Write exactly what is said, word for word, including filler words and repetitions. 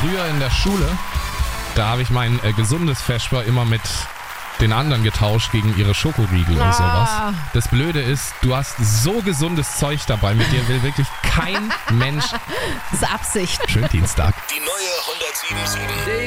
früher in der Schule, da habe ich mein äh, gesundes Vesper immer mit den anderen getauscht gegen ihre Schokoriegel Ah. und sowas. Das Blöde ist, du hast so gesundes Zeug dabei, mit dir will wirklich kein Mensch. Das ist Absicht. Schönen Dienstag. Die neue hundertsieben Komma sieben.